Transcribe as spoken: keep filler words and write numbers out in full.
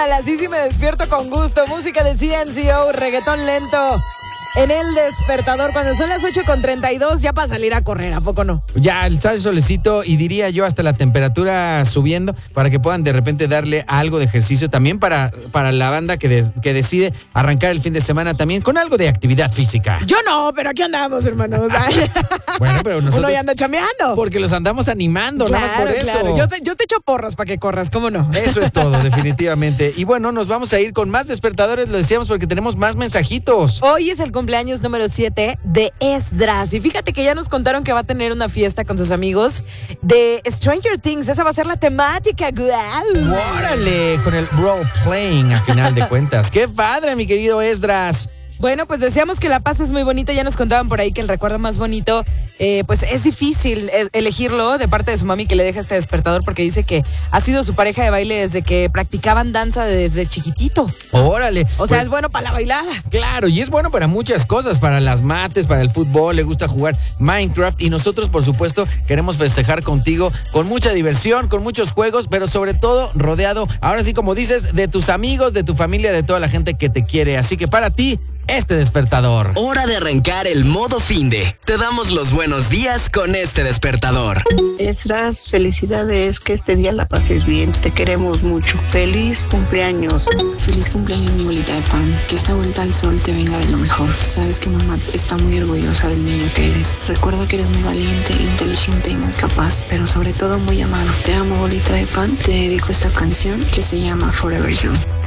Guácala, sí, sí me despierto con gusto. Música de C N C O, reggaetón lento. En el despertador, cuando son las ocho con treinta y dos, ya para salir a correr, ¿a poco no? Ya, el sale solecito y diría yo hasta la temperatura subiendo para que puedan de repente darle algo de ejercicio también para, para la banda que, de, que decide arrancar el fin de semana también con algo de actividad física. Yo no, pero aquí andamos, hermanos. Bueno, pero nosotros... Uno ya anda chameando. Porque los andamos animando, claro, nada más por eso. Claro, yo te, yo te echo porras para que corras, ¿cómo no? Eso es todo, definitivamente. Y bueno, nos vamos a ir con más despertadores, lo decíamos porque tenemos más mensajitos. Hoy es el cumpleaños número siete de Esdras. Y fíjate que ya nos contaron que va a tener una fiesta con sus amigos de Stranger Things. Esa va a ser la temática. ¡Guau! ¡Órale! Con el role playing a final de cuentas. ¡Qué padre, mi querido Esdras! Bueno, pues deseamos que la pases muy bonito. Ya nos contaban por ahí que el recuerdo más bonito, eh, pues es difícil elegirlo de parte de su mami que le deja este despertador porque dice que ha sido su pareja de baile desde que practicaban danza desde chiquitito. ¡Órale! O sea, pues, es bueno para la bailada. Claro, y es bueno para muchas cosas, para las mates, para el fútbol, le gusta jugar Minecraft y nosotros, por supuesto, queremos festejar contigo con mucha diversión, con muchos juegos, pero sobre todo rodeado, ahora sí como dices, de tus amigos, de tu familia, de toda la gente que te quiere. Así que para ti, este despertador. Hora de arrancar el modo finde. Te damos los buenos días con este despertador. Esdras, felicidades, que este día la pases bien. Te queremos mucho. Feliz cumpleaños. Feliz cumpleaños, mi bolita de pan. Que esta vuelta al sol te venga de lo mejor. Sabes que mamá está muy orgullosa del niño que eres. Recuerda que eres muy valiente, inteligente y muy capaz, pero sobre todo muy amado. Te amo, bolita de pan. Te dedico esta canción que se llama Forever Young.